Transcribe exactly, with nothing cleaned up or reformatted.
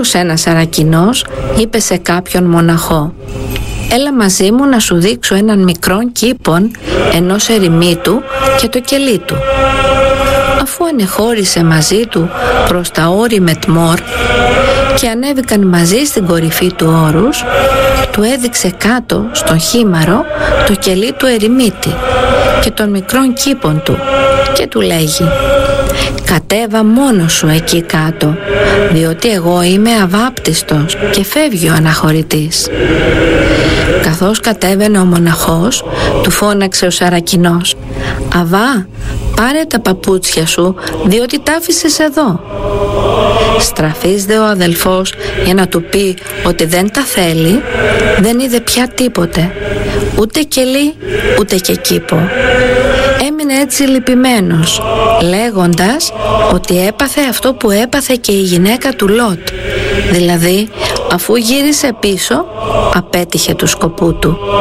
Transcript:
Επιτέλους ένας αρακινός είπε σε κάποιον μοναχό: «Έλα μαζί μου να σου δείξω έναν μικρόν κήπον ενός ερημίτου και το κελί του». Αφού ανεχώρησε μαζί του προς τα όρη Μετμόρ και ανέβηκαν μαζί στην κορυφή του όρους, του έδειξε κάτω στον χήμαρο το κελί του ερημίτη και των μικρών κήπων του και του λέγει: «Κατέβα μόνος σου εκεί κάτω, διότι εγώ είμαι αβάπτιστος», και φεύγει ο αναχωρητής. Καθώς κατέβαινε ο μοναχός, του φώναξε ο Σαρακινός: «Αβά, πάρε τα παπούτσια σου, διότι τα άφησες εδώ». Στραφής δε ο αδελφός για να του πει ότι δεν τα θέλει, δεν είδε πια τίποτε, ούτε κελί ούτε και κήπο. Έμεινε έτσι λυπημένος, λέγοντας ότι έπαθε αυτό που έπαθε και η γυναίκα του Λότ, δηλαδή αφού γύρισε πίσω απέτυχε του σκοπού του.